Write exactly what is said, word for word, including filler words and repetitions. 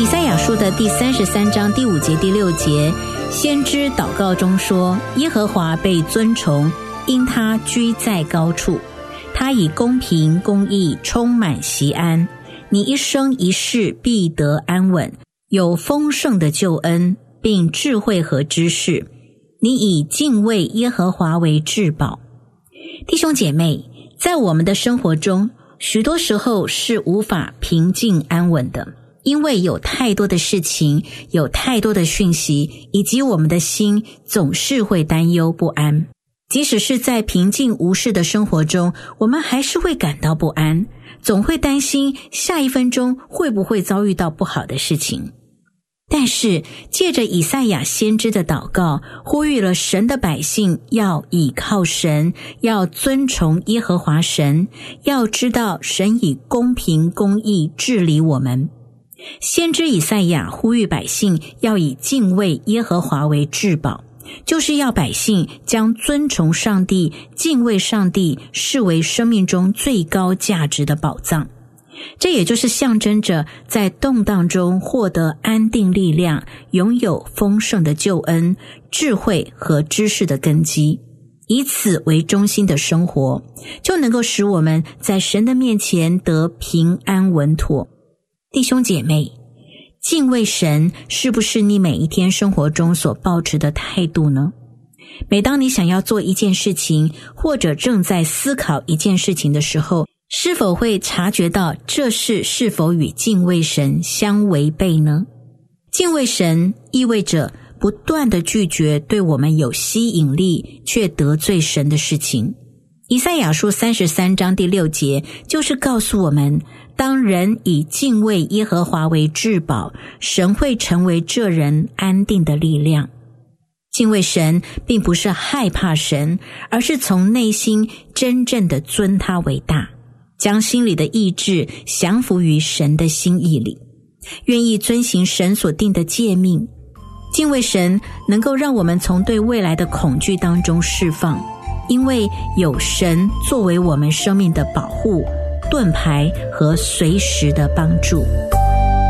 赛亚书的第三十三章第五节第六节，先知祷告中说，耶和华被尊崇，因他居在高处，他以公平公义充满锡安，你一生一世必得安稳，有丰盛的救恩并智慧和知识，你以敬畏耶和华为至宝。弟兄姐妹，在我们的生活中，许多时候是无法平静安稳的，因为有太多的事情，有太多的讯息，以及我们的心总是会担忧不安。即使是在平静无事的生活中，我们还是会感到不安，总会担心下一分钟会不会遭遇到不好的事情。但是借着以赛亚先知的祷告，呼吁了神的百姓要倚靠神，要尊崇耶和华神，要知道神以公平公义治理我们。先知以赛亚呼吁百姓要以敬畏耶和华为至宝，就是要百姓将尊崇上帝、敬畏上帝视为生命中最高价值的宝藏。这也就是象征着在动荡中获得安定力量，拥有丰盛的救恩、智慧和知识的根基，以此为中心的生活，就能够使我们在神的面前得平安稳妥。弟兄姐妹，敬畏神是不是你每一天生活中所抱持的态度呢？每当你想要做一件事情，或者正在思考一件事情的时候，是否会察觉到这事是否与敬畏神相违背呢？敬畏神意味着不断地拒绝对我们有吸引力却得罪神的事情。以赛亚书三十三章第六节就是告诉我们，当人以敬畏耶和华为至宝，神会成为这人安定的力量。敬畏神并不是害怕神，而是从内心真正的尊他为大，将心里的意志降服于神的心意里，愿意遵行神所定的诫命。敬畏神能够让我们从对未来的恐惧当中释放，因为有神作为我们生命的保护、盾牌和随时的帮助。